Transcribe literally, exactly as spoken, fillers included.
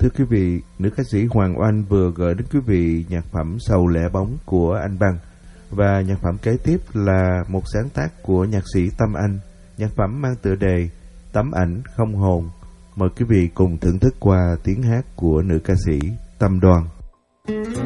thưa quý vị, nữ ca sĩ Hoàng Oanh vừa gửi đến quý vị nhạc phẩm Sầu Lẻ Bóng của anh Băng. Và nhạc phẩm kế tiếp là một sáng tác của nhạc sĩ Tâm Anh. Nhạc phẩm mang tựa đề Tấm Ảnh Không Hồn. Mời quý vị cùng thưởng thức qua tiếng hát của nữ ca sĩ Tâm Đoan.